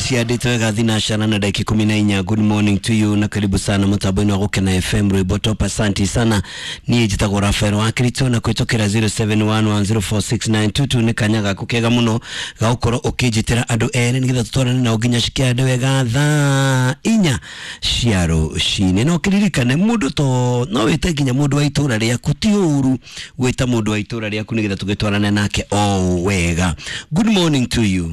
cianditwe gathina shana na dakika 14. Good morning to you na karibu sana mutaboni wa Gukena FM Rwibotop. Asante sana. Niye jitagwo Rafael wa Kirito na kwitokera 0711046922 ni kanyaga kukega muno gaukoro ukijitira andu ere nigetha tutwarane na uginya shikia andu wega tha inya ciaro shine no kiririkane mundu to no wite ginya mundu wa itura ria kutiuru wita mundu wa itura ria kunigetha tugitwarane nake o wega. Good morning to you.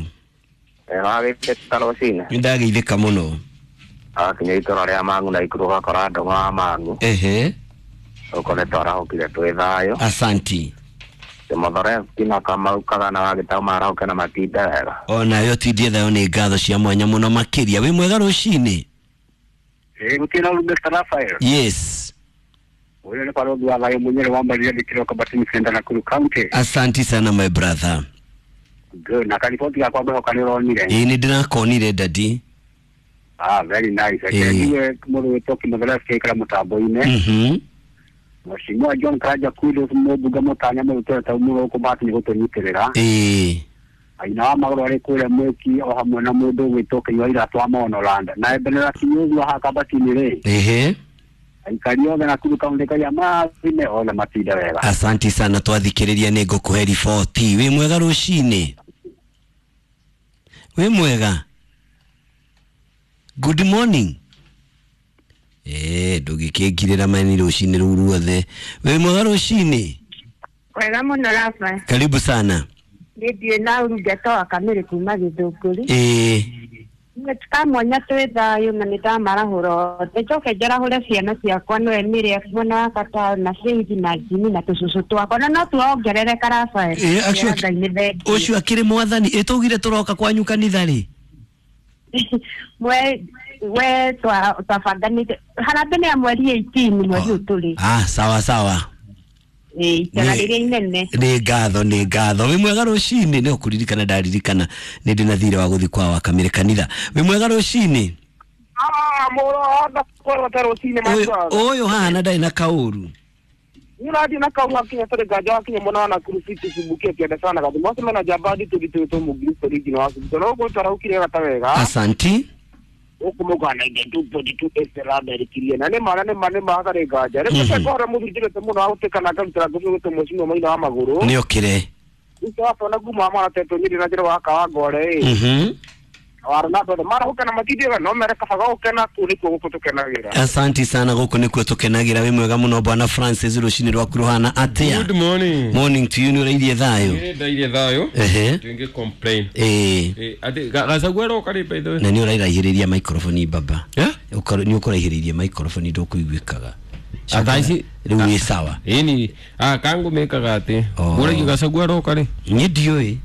Ndageithika muno. Kinya itura ria mangu na ikuruga korado wa mangu. Ukone tora hokire twethayo. Asanti. Temodore kina kama ukaga na wagita mara ukana matida wega. Ona yo tidie thayo ni ngatho cia mwanya muno makiria. We mwega rucini? Gukira Mr. Rafael. Yes. Wewe ni paro dua la mwenyewe wamba lia dikiro kabati msenda na Nakuru County. Asanti sana my brother. Good. Na kalipoti ya kwamba ukanilonire. Ni ndinakonire dadi. Very nice. Akiwe kumuru wetoki mwadala kekala mutabo ine. Mheshimiwa John Karaja Kudo mubuga mutanya mu utota umuro ko bati ngoto nyiterera. Aina magoro ari kule mweki o hamwe na mundu witoke yoira twa Monolanda. Na ebenera kinyuzu haka bati nire. Aikariyo na Nakuru County kaya mine ole matida wega. Asanti sana twathikiriria ni ngukuhe riboti. We mwega rucini? We mwega? Good morning. Ndugikingirira mani rucini ruruothe. We mwega rucini? Wega muno Rafa. Karibu sana. Ndie na urugeto akamere kuma Githunguri. Tukamwonya twethayo na nitamarahuro. Techoke njarahure ciana ciakwa no emire mwana kata na cinji na jini na tucucu twakwa no tuongerere Rafa. Ucio akiri mwathani etugire turoka kwanyu kanitha ri? We twabanganite harabene ya mweri 18 mweri uturi. Sawa sawa. Tena inene. Ni ngatho. We mwega rucini ni ukuririkana ndaririkana ni ndinathire wa guthi kwa wakamire kanitha. We mwega rucini? Moro anda kwa rucini mwanzo. Oyo hana ndai na kauru. Niradi na kauru akinya tere gaja akinya mona na kurusiti sibuke kenda sana kadi mose mena jabadi to mugristo rigino wasu. Tono ko tara ukire gata wega. Asanti. Okumugana ngendu bodi tu eserada rikirie na ne mane mahagare gaja rekose kora mudhire te muno autekana kamtira gutu mosimo maina wa maguru ni okire uso apo na guma mara teto nyiri na jira waka wagore warna bado mara ukana matidira no mere kafaga ukana kuli ko gutukenagira. Asanti sana guku ni kwetukenagira. We mwega muno bwana Francis rucini rwa kuruhana atia. Good morning. Morning to you. Ni rairie thayo? Rairie thayo. Tuinge complain. Ade gacagwero kari by the way. Na ni urairahiriria microphone baba. Ni ukuraihiriria microphone ndokuiguikaga. Ataisi riu ni sawa. Ni kangu mekaga ati. Ura gacagwero kari. Ni ndioi.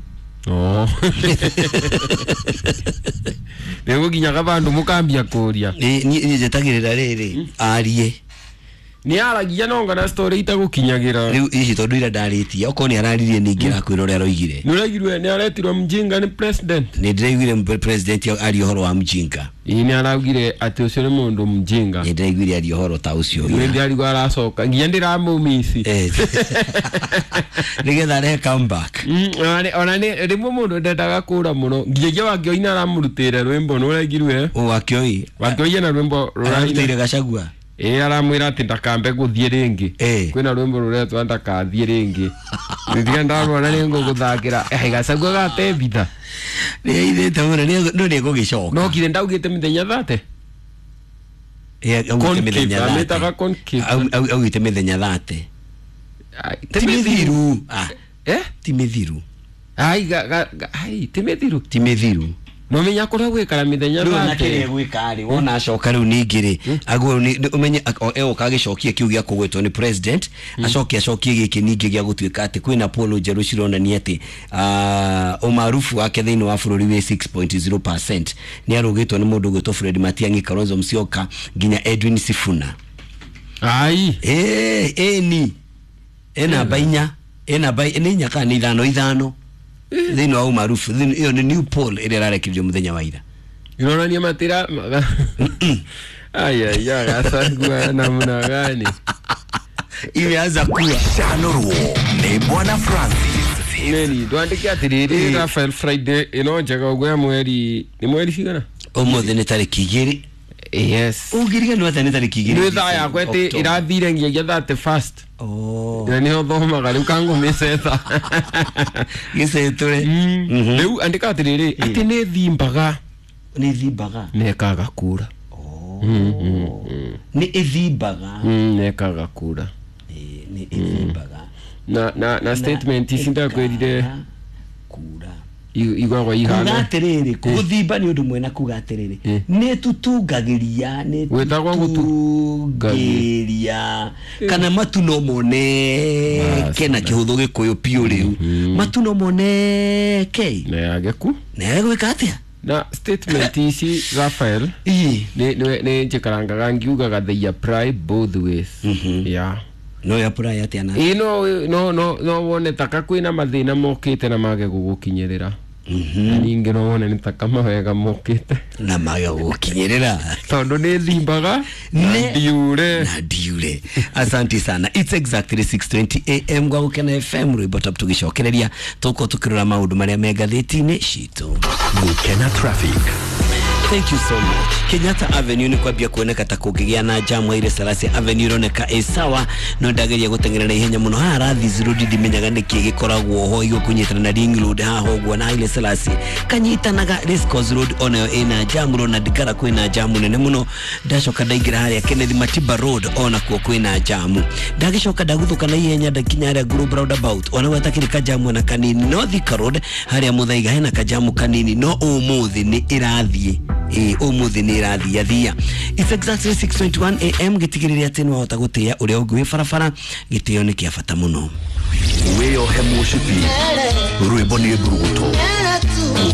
Nego ginyaga bandu mukambia kuria. Ni jetagirira riri arie. Ni aragia nonga na story itagukinyagira. Riu ici tondu ira ndaritie oko ni araririe ningira kwira uri aroigire. Ni uragirwe ni aretirwo mjinga ni president. Ni ndiraigire president ari horo wa mjinga. Ni aragire ati ucio ni mundu mjinga. Ni ndiraigire ari horo ta ucio. Ni ndirarigwa aracoka nginya ndiramumisi. Nigetha re come back. Ona ni rimwe mundu ndendaga kura muno nginya wangioina aramurutire rwimbo no uragirwe. Wakioi na rwimbo rurarutire Gachagua. Aramwira ati ndakambe guthie ringi. Kwina rwimbo ruretwa ndakathie ringi. Ndiga ndarwana ni nguguthagira Gachagua gate bitha. Ni ithete muno ni ngugicoka. No kire ndaugite mithenya thate. Augite mithenya thate. Ametaga concave. Augite mithenya thate. Timithiru. Timithiru. Timithiru. No menya kora gwikara mithenya thate. Na kire gwikari wona acoka riu ningire aguo ni umenye kagicokia kiu gia kugwetwo ni president acokie giki ningi gia gutuika ati kwina polo jeru cirona ni ati umarufu wake thiini wa bururi we 6.0% ni arugitwo ni mundu gwetwo Fred Matiang'i, Kalonzo Musyoka nginya Edwin Sifuna. Ni namba inya kana ithano thiini wa umarufu iyo ni new poll ire rarekirio muthenya wa ira. Irona ni matira Gachagua namna gani? Imeanza kuwa Chanurwo ni Bwana Francis neni ndwandike atiriri Rafael Friday ino njega gwa mweri ni mweri cigana umuthi ni tariki 2 yes ugiriga no atani tariki 2 ni tha ya kwete irathire ngiya 31st ni ho thoma gari kangu mesetha gisetore riu andika atiriri ati ni thimbaga nekaga kura ni ithimbaga nekaga kura ni ithimbaga na statement icinda kwirire kura igwa ihana kugaterere kuthimba ni undu mwena kugaterere ne tutungagiria ne wetagwa gutungagiria kana matuno mone kena kihuthu gikuyu piu riu matuno mone ke ne ageku ne gwikatia na statement ici Rafael ne njikarangaga ngiugaga they apply both ways yeah no apply atiana no wone taka kwina mathina mokite na mage gugukinyerera ninge no wone nitaka mawega mokite na mage gugukinyerera tondu ni thimbaga na diure asante sana. It's exactly 6:20 am gwa Ukena FM rwibota tugicokereria tuko tukirora maundu maria megatheti-ini citu Ukena Traffic. Thank you so much. Kenyatta Avenue ni kwambia kuoneka ta kugigia na jamu ile Salasi Avenue roneka sawa no ndageria gutengerera ihenya muno harathi road dimenyaga niki gikoragwo ho igo kunyitana na ring road ha hogwo na ile Salasi kanyitanaga Rescos road onayo ina jamu ro na dikara kwina jamu nene muno ndacoka ndaigira haria Kennedy Matiba road ona kuo kwina jamu ndagicoka ndaguthuka na ihenya ndakinya haria Global Roundabout ona watakirika jamu na kanini no Thika road haria Muthaiga hena kajamu kanini no umuthi ni irathie umuthi ni rathia thia. It's exactly 6:21 am gitigiriria tenu wahota gutia uria ungwi farafara gitio ni kia bata muno Weyo hemushipi Rwiboni Bruto